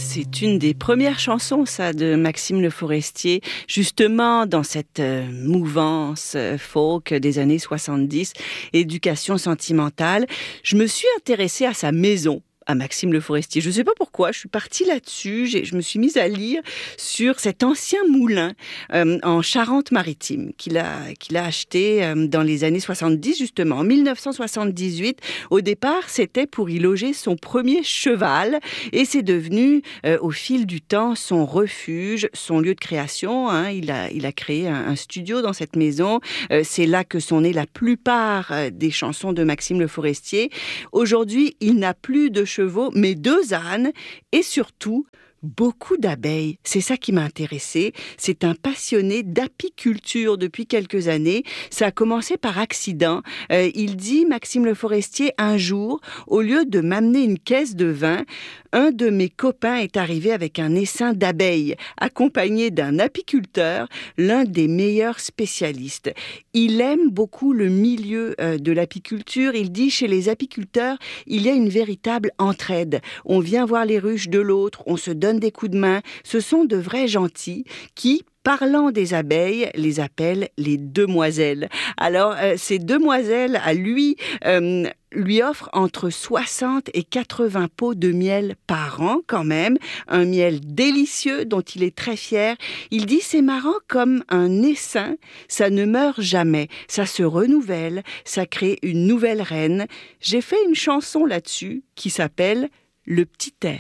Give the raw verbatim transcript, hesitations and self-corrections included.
C'est une des premières chansons, ça, de Maxime Le Forestier, justement dans cette euh, mouvance euh, folk des années soixante-dix, éducation sentimentale. Je me suis intéressée à sa maison, à Maxime Le Forestier. Je ne sais pas pourquoi, je suis partie là-dessus, j'ai, je me suis mise à lire sur cet ancien moulin euh, en Charente-Maritime qu'il a, qu'il a acheté euh, dans les années soixante-dix, justement. En dix-neuf cent soixante-dix-huit, au départ, c'était pour y loger son premier cheval et c'est devenu, euh, au fil du temps, son refuge, son lieu de création. Hein. Il a, il a créé un, un studio dans cette maison. Euh, c'est là que sont nées la plupart euh, des chansons de Maxime Le Forestier. Aujourd'hui, il n'a plus de chevaux, mais deux ânes et surtout beaucoup d'abeilles. C'est ça qui m'a intéressée. C'est un passionné d'apiculture depuis quelques années. Ça a commencé par accident. Euh, il dit, Maxime Le Forestier, un jour, au lieu de m'amener une caisse de vin, un de mes copains est arrivé avec un essaim d'abeilles, accompagné d'un apiculteur, l'un des meilleurs spécialistes. Il aime beaucoup le milieu euh, de l'apiculture. Il dit, chez les apiculteurs, il y a une véritable entraide. On vient voir les ruches de l'autre, on se donne des coups de main. Ce sont de vrais gentils qui, parlant des abeilles, les appellent les demoiselles. Alors, euh, ces demoiselles, à lui, euh, lui offrent entre soixante et quatre-vingts pots de miel par an, quand même. Un miel délicieux dont il est très fier. Il dit, c'est marrant comme un essaim, ça ne meurt jamais. Ça se renouvelle, ça crée une nouvelle reine. J'ai fait une chanson là-dessus qui s'appelle « Le petit air ».